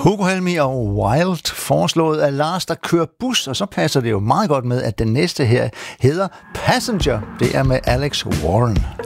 Hugo Helmi og Wild foreslået af Lars, der kører bus, og så passer det jo meget godt med, at den næste her hedder Passenger. Det er med Alex Warren.